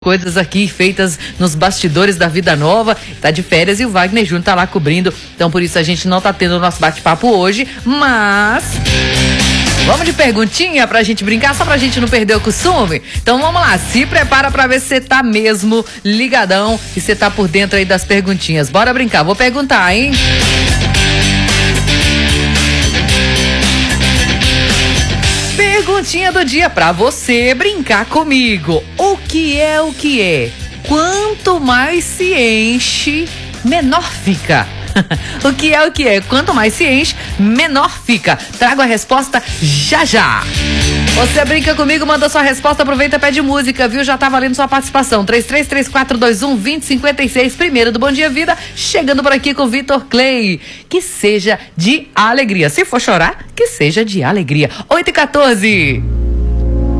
Coisas aqui feitas nos bastidores da Vida Nova, tá de férias e o Wagner Júnior tá lá cobrindo, então por isso a gente não tá tendo o nosso bate-papo hoje, mas vamos de perguntinha pra gente brincar, só pra gente não perder o costume? Então vamos lá, se prepara pra ver se você tá mesmo ligadão e você tá por dentro aí das perguntinhas. Bora brincar, vou perguntar, hein? Perguntinha do dia pra você brincar comigo. O que é? Quanto mais se enche, menor fica. O que é? Quanto mais se enche, menor fica. Trago a resposta já. Você brinca comigo, manda sua resposta, aproveita e pede música, viu? Já tá valendo sua participação. 3334212056, primeiro do Bom Dia Vida, chegando por aqui com Vitor Clay. Que seja de alegria. Se for chorar, que seja de alegria. 8h14.